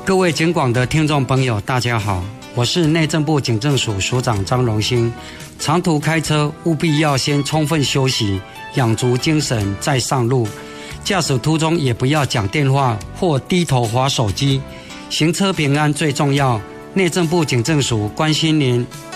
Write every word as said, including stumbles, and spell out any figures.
各位警广的听众朋友大家好，我是内政部警政署署长张荣兴。长途开车务必要先充分休息，养足精神再上路。驾驶途中也不要讲电话或低头滑手机，行车平安最重要。内政部警政署关心您。